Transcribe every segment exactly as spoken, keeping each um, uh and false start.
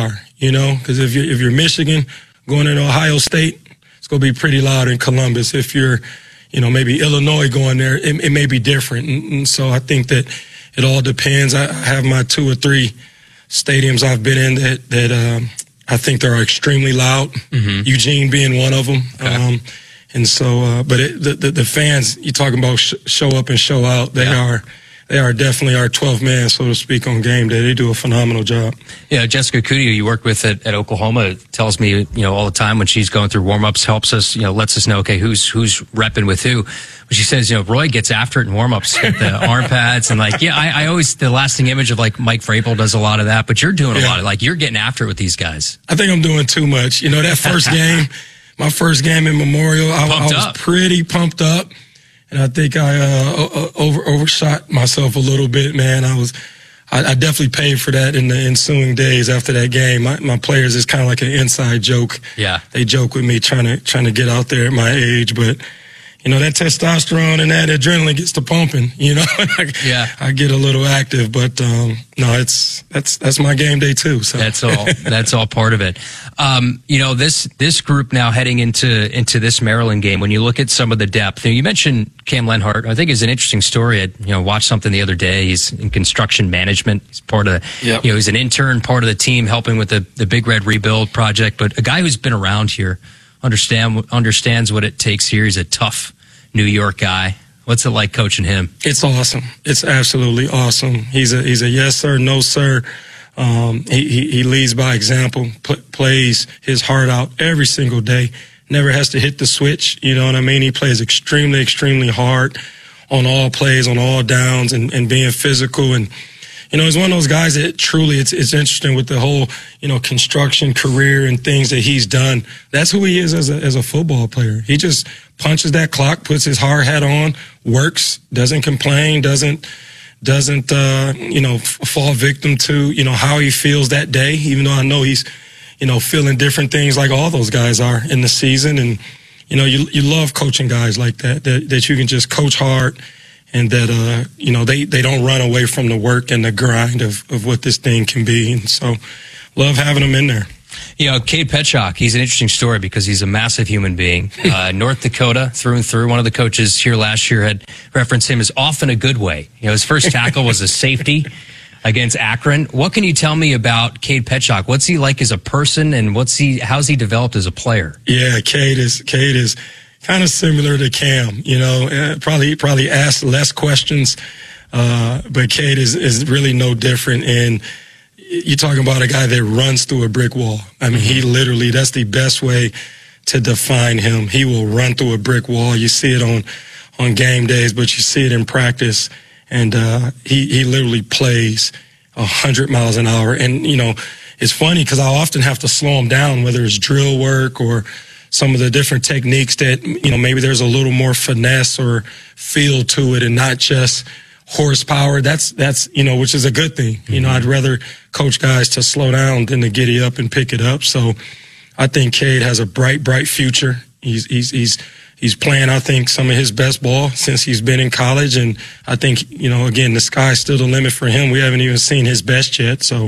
are, you know, because if you're, if you're Michigan going into Ohio State, it's going to be pretty loud in Columbus. If you're, you know, maybe Illinois going there, it, it may be different. And, and so I think that it all depends. I have my two or three stadiums I've been in that, that um, I think they're extremely loud, mm-hmm. Eugene being one of them. Okay. Um, and so, uh, but it, the, the, the fans, you're talking about sh- show up and show out, they yeah. are They are definitely our twelfth man, so to speak, on game day. They do a phenomenal job. Yeah, Jessica Cuddy, who you worked with at, at Oklahoma, tells me, you know, all the time when she's going through warm-ups, helps us, you know, lets us know, okay, who's who's repping with who. But she says, you know, Roy gets after it in warm-ups with the arm pads. And, like, yeah, I, I always, the lasting image of, like, Mike Vrabel does a lot of that. But you're doing a yeah. lot of, like, you're getting after it with these guys. I think I'm doing too much. You know, that first game, my first game in Memorial, I, I was up. pretty pumped up. And I think I uh, over overshot myself a little bit, man. I was, I, I definitely paid for that in the ensuing days after that game. My, my players is kind of like an inside joke. Yeah, they joke with me trying to trying to get out there at my age, but you know that testosterone and that adrenaline gets to pumping. You know, I, yeah, I get a little active, but um, no, it's that's that's my game day too. So that's all that's all part of it. Um, you know, this this group now heading into into this Maryland game. When you look at some of the depth, you mentioned Cam Lenhart. I think is an interesting story. I you know watched something the other day. He's in construction management. He's part of the, yep. you know he's an intern, part of the team helping with the the Big Red Rebuild project. But a guy who's been around here, understand understands what it takes here. He's a tough New York guy. What's it like coaching him? It's awesome. It's absolutely awesome. He's a he's a yes sir, no sir. Um, he, he he leads by example. P- plays his heart out every single day. Never has to hit the switch. You know what I mean? He plays extremely extremely hard on all plays, on all downs, and, and being physical. And you know, he's one of those guys that truly it's it's interesting with the whole you know construction career and things that he's done. That's who he is as a as a football player. He just punches that clock, puts his hard hat on, works, doesn't complain, doesn't doesn't uh, you know f- fall victim to you know how he feels that day. Even though I know he's you know feeling different things like all those guys are in the season, and you know you you love coaching guys like that that that you can just coach hard, and that uh, you know they they don't run away from the work and the grind of of what this thing can be. And so, love having them in there. You know, Cade Petchock, he's an interesting story because he's a massive human being. Uh, North Dakota, through and through. One of the coaches here last year had referenced him as off in a good way. You know, his first tackle was a safety against Akron. What can you tell me about Cade Petchock? What's he like as a person, and what's he? How's he developed as a player? Yeah, Cade is Cade is kind of similar to Cam. You know, uh, probably probably asks less questions, uh, but Cade is is really no different. And you're talking about a guy that runs through a brick wall. I mean, he literally, that's the best way to define him. He will run through a brick wall. You see it on, on game days, but you see it in practice. And, uh, he, he literally plays a hundred miles an hour. And, you know, it's funny because I often have to slow him down, whether it's drill work or some of the different techniques that, you know, maybe there's a little more finesse or feel to it and not just horsepower. That's, that's, you know, which is a good thing. You know, I'd rather coach guys to slow down than to giddy up and pick it up. So I think Cade has a bright, bright future. He's, he's, he's, he's playing, I think, some of his best ball since he's been in college. And I think, you know, again, the sky's still the limit for him. We haven't even seen his best yet. So,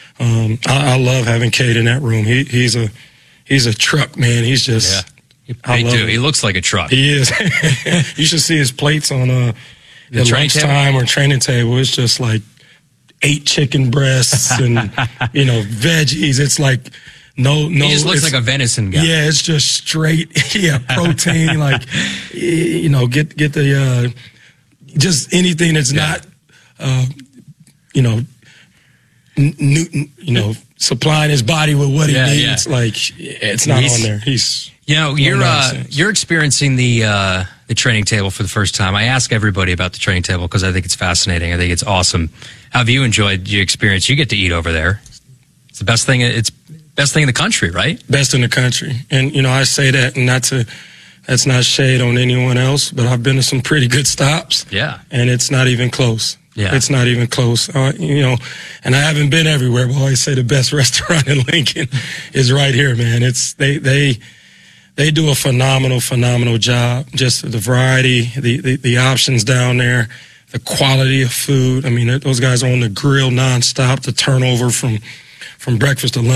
um, I, I love having Cade in that room. He, he's a, he's a truck, man. He's just, yeah. I love him. He looks like a truck. He is. You should see his plates on, uh, the lunchtime or training table. It's just like eight chicken breasts and, you know, veggies. It's like no, no. He just looks like a venison guy. Yeah, it's just straight, yeah, protein, like, you know, get, get the, uh, just anything that's yeah. not, uh, you know, Newton, you know, supplying his body with what he yeah, needs. Yeah. Like, it's not He's, on there. He's, you know, you're, uh, you're experiencing the, uh, the training table for the first time. I ask everybody about the training table because I think it's fascinating. I think it's awesome. How have you enjoyed your experience? You get to eat over there. It's the best thing. It's best thing in the country, right? Best in the country. And, you know, I say that and not to, that's not shade on anyone else, but I've been to some pretty good stops. Yeah. And it's not even close. Yeah. It's not even close. Uh, you know, and I haven't been everywhere, but I always say the best restaurant in Lincoln is right here, man. It's, they, they, They do a phenomenal, phenomenal job. Just the variety, the, the, the options down there, the quality of food. I mean, those guys are on the grill nonstop. The turnover from, from breakfast to lunch.